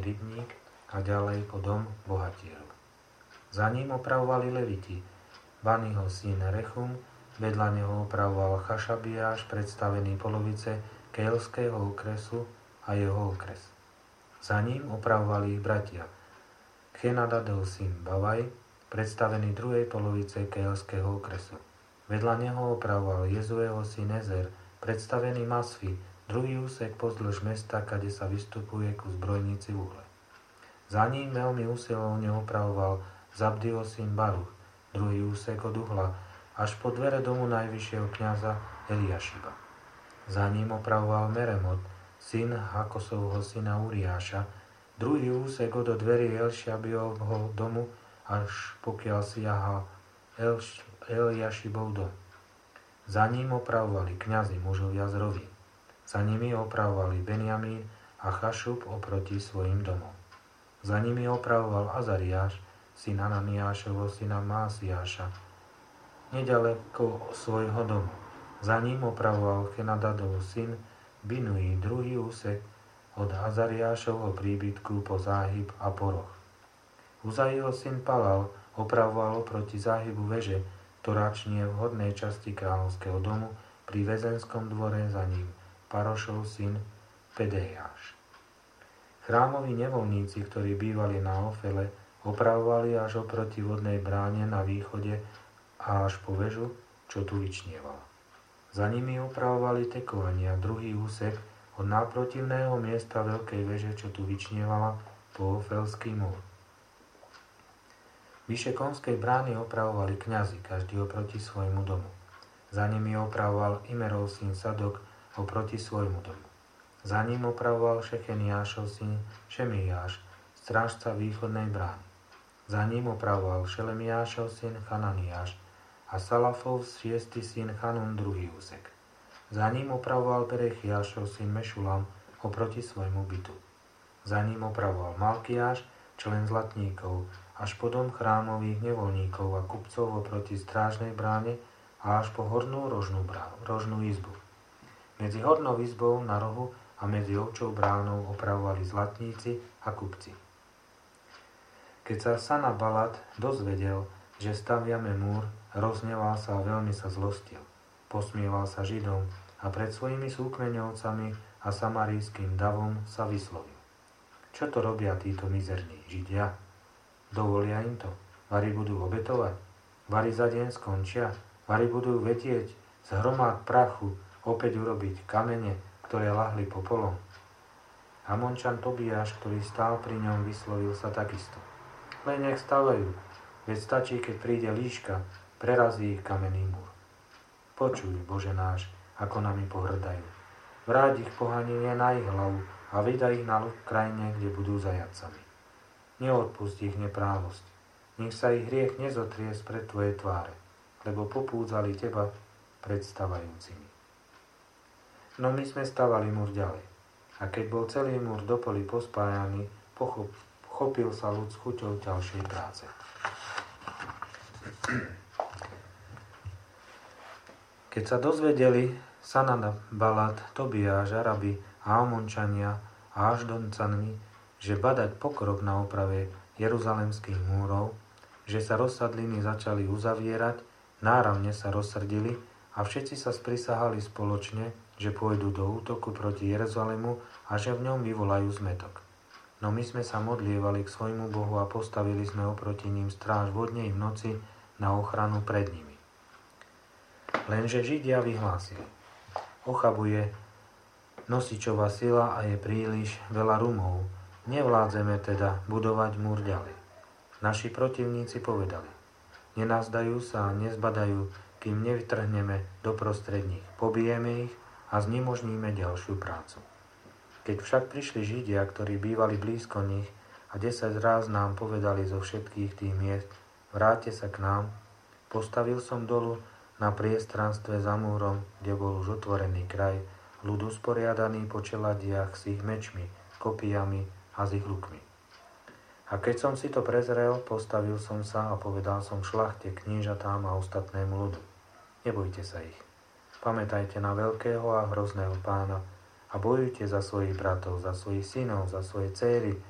rybník a ďalej po dom bohatierov. Za ním opravovali leviti, Baniho syn Rechum, vedľa neho opravoval Chašabiáš, predstavený polovice Keelského okresu a jeho okres. Za ním opravovali ich bratia Chenadadov syn Bavaj, predstavený druhej polovice Keelského okresu. Vedľa neho opravoval Jezueho syn Ezer, predstavený Masfi, druhý úsek pozdĺž mesta, kade sa vystupuje ku zbrojnici Uhle. Za ním veľmi usilovne opravoval Zabdiho syn Baruch, druhý úsek od Uhla, až po dvere domu najvyššieho kňaza Eliašiba. Za ním opravoval Meremot, syn Hakosovho syna Uriáša, druhý úsek od dverí Elšiabiovho domu, až pokiaľ siahal Eliašibov dom. Za ním opravovali kňazi mužovia z Rovi. Za nimi opravovali Benjamín a Chašub oproti svojim domom. Za nimi opravoval Azariáš, syn Ananiášovho syna Másiáša, nedaleko svojho domu. Za ním opravoval Chenadadov syn Binui, druhý úsek od Azariášovho príbytku po záhyb a poroch. Uzaiho syn Palal opravoval oproti záhybu veže, ktorá čnie v hornej časti kráľovského domu pri väzenskom dvore, za ním Parošov syn Pedejáš. Chrámoví nevoľníci, ktorí bývali na Ofele, opravovali až oproti vodnej bráne na východe a až po väžu, čo tu vyčnievala. Za nimi opravovali tekovania, druhý úsek od náprotivného miesta veľkej veže, čo tu vyčnievala, po Ofelský múr. Vyše konskej brány opravovali kňazi, každý oproti svojmu domu. Za nimi opravoval Imerov syn Sadok oproti svojmu domu. Za ním opravoval Šecheniášov syn Šemiáš, strážca východnej brány. Za ním opravoval Šelemiášov syn Chananiáš a Salafov 6. syn Chanun druhý úsek. Za ním opravoval Berechiášov syn Mešulam oproti svojmu bytu. Za ním opravoval Malkiáš, člen zlatníkov, až po dom chrámových nevoľníkov a kupcov oproti strážnej bráne a až po hornú rožnú izbu. Medzi hornou izbou na rohu a medzi ovčou bránou opravovali zlatníci a kupci. Keď sa Sanabalat dozvedel, že staviame múr, rozhneval sa a veľmi sa zlostil. Posmieval sa Židom a pred svojimi súkmeňovcami a samarijským davom sa vyslovil. Čo to robia títo mizerní Židia? Dovolia im to? Vari budú obetovať? Vari za deň skončia? Vari budú vedieť z hromad prachu opäť urobiť kamene, ktoré lahli popolom? Amončan Tobiáš, ktorý stál pri ňom, vyslovil sa takisto. Len nech stavajú, veď stačí, keď príde líška, prerazí ich kamenný múr. Počuj, Bože náš, ako nami pohrdajú. Vráť ich pohanenie na ich hlavu a vydaj ich na krajine, kde budú zajatcami. Neodpust ich neprávosť. Nech sa ich hriech nezotrie spred tvojej tváre, lebo popúdzali teba predstavajúcimi. No my sme stavali múr ďalej. A keď bol celý múr do poli pospájaný, chopil sa ľud s chuťou ďalšej práce. Keď sa dozvedeli Sanabalat, Tobiáš, Arabi a Amončania a Aždoncani, že badať pokrok na oprave jeruzalemských múrov, že sa rozsadliny začali uzavierať, náramne sa rozsrdili a všetci sa sprisahali spoločne, že pôjdu do útoku proti Jeruzalemu a že v ňom vyvolajú zmätok. No my sme sa modlievali k svojmu Bohu a postavili sme oproti ním stráž vodne i v noci na ochranu pred nimi. Lenže Židia vyhlásili: ochabuje nosičová sila a je príliš veľa rumov. Nevládzeme teda budovať múr ďalej. Naši protivníci povedali: nenazdajú sa a nezbadajú, kým nevytrhneme doprostred nich. Pobijeme ich a znemožníme ďalšiu prácu. Keď však prišli Židia, ktorí bývali blízko nich, a 10 ráz nám povedali zo všetkých tých miest: vráťte sa k nám, postavil som dolu na priestranstve za múrom, kde bol už otvorený kraj, ľud usporiadaný po čeladiach s ich mečmi, kopijami a s ich lukmi. A keď som si to prezrel, postavil som sa a povedal som šlachte, knížatám a ostatnému ľudu: nebojte sa ich. Pamätajte na veľkého a hrozného Pána a bojujte za svojich bratov, za svojich synov, za svoje céry,